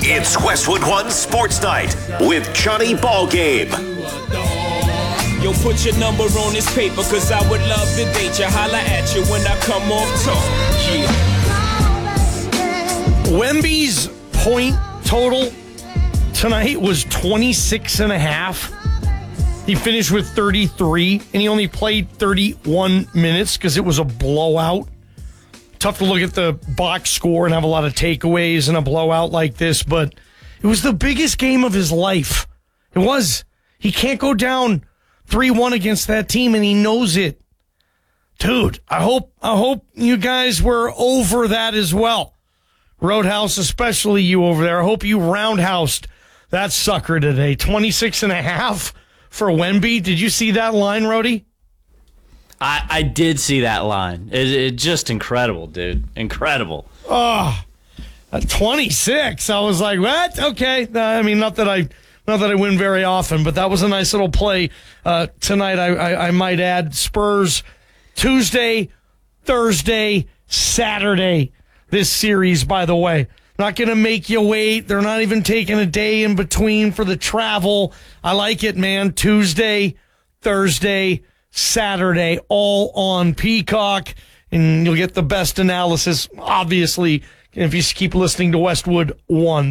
It's Westwood One Sports Night with Johnny Ballgame. Yo, put your number on this paper, cause I would love to date you. Holla at you when I come off talk. Yeah. Wemby's point total tonight was 26.5. He finished with 33, and he only played 31 minutes because it was a blowout. Tough to look at the box score and have a lot of takeaways in a blowout like this, but it was the biggest game of his life. It was. He can't go down 3-1 against that team, and he knows it. Dude, I hope you guys were over that as well. Roadhouse, especially you over there. I hope you roundhoused that sucker today. 26.5 for Wemby. Did you see that line, Rhodey? I did see that line. It just incredible, dude. Incredible. Oh, at 26. I was like, what? Okay. I mean, not that I win very often, but that was a nice little play tonight. I might add. Spurs Tuesday, Thursday, Saturday. This series, by the way. Not going to make you wait. They're not even taking a day in between for the travel. I like it, man. Tuesday, Thursday, Saturday, all on Peacock, and you'll get the best analysis, obviously, if you keep listening to Westwood One.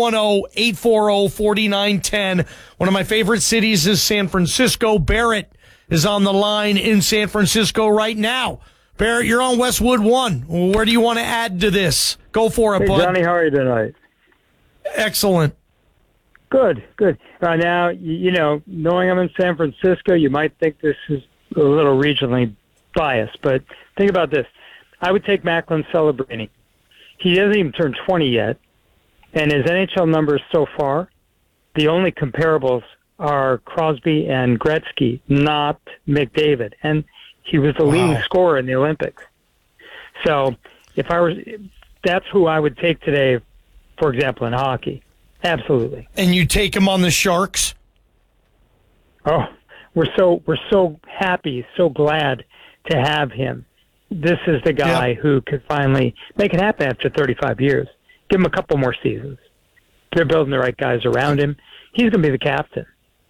310-840-4910. One of my favorite cities is San Francisco. Barrett is on the line in San Francisco right now. Barrett, you're on Westwood One. Where do you want to add to this? Go for it, bud. Johnny, how are you tonight? Excellent. Good. Now, you know, knowing I'm in San Francisco, you might think this is a little regionally biased, but think about this. I would take Macklin celebrating. He hasn't even turned 20 yet, and his NHL numbers so far, the only comparables are Crosby and Gretzky, not McDavid, and he was the leading scorer in the Olympics. So that's who I would take today, for example, in hockey. Absolutely. And you take him on the Sharks? Oh, we're so happy, so glad to have him. This is the guy who could finally make it happen after 35 years. Give him a couple more seasons. They're building the right guys around him. He's going to be the captain.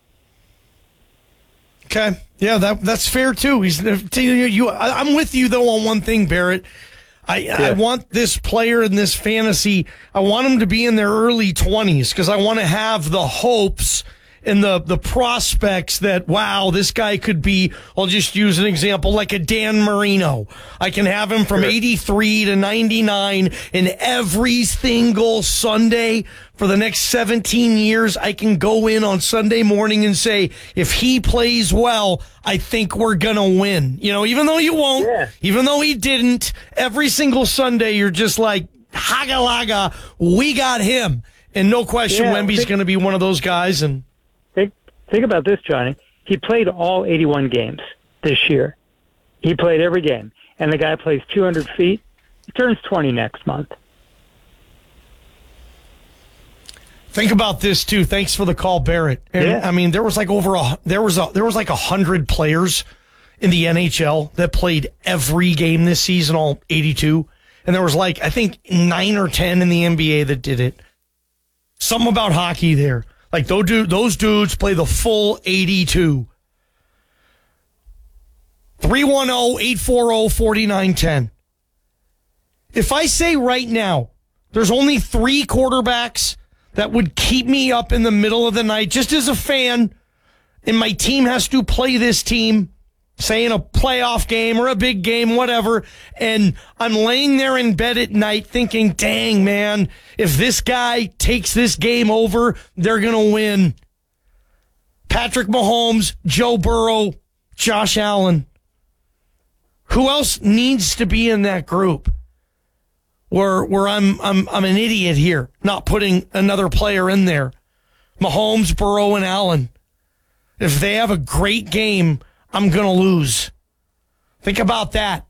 Okay. Yeah, that's fair, too. I'm with you, though, on one thing, Barrett. I want this player in this fantasy, I want him to be in their early 20s because I want to have the hopes and the prospects that, wow, this guy could be, I'll just use an example, like a Dan Marino. I can have him from 83 to 99, and every single Sunday for the next 17 years, I can go in on Sunday morning and say, if he plays well, I think we're going to win. You know, even though you won't, even though he didn't, every single Sunday you're just like, haga-laga, we got him. And no question, Wemby's going to be one of those guys. And think about this, Johnny. He played all 81 games this year. He played every game. And the guy plays 200 feet. He turns 20 next month. Think about this too. Thanks for the call, Barrett. And, I mean, there was like 100 players in the NHL that played every game this season, all 82. And there was like, I think 9 or 10 in the NBA that did it. Something about hockey there. Like those dudes play the full 82. 310-840-4910. If I say right now, there's only 3 quarterbacks that would keep me up in the middle of the night, just as a fan, and my team has to play this team, say in a playoff game or a big game, whatever, and I'm laying there in bed at night thinking, dang, man, if this guy takes this game over, they're going to win. Patrick Mahomes, Joe Burrow, Josh Allen. Who else needs to be in that group? Where I'm an idiot here, not putting another player in there. Mahomes, Burrow, and Allen. If they have a great game, I'm going to lose. Think about that.